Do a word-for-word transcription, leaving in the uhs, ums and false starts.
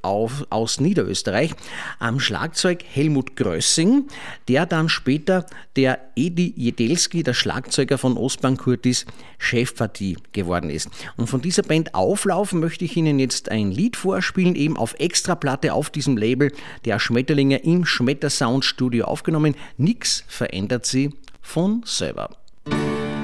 auf, aus Niederösterreich. Am Schlagzeug Helmut Grössing, der dann später der Edi Jedelski, der Schlagzeuger von Ostbahn Kurtis, Chefpartie geworden ist. Und von dieser Band Auflauf möchte ich Ihnen jetzt ein Lied vorspielen, eben auf Extraplatte auf diesem Label der Schmetterlinge im Schmetter Sound Studio aufgenommen. Nix verändert sie von selber.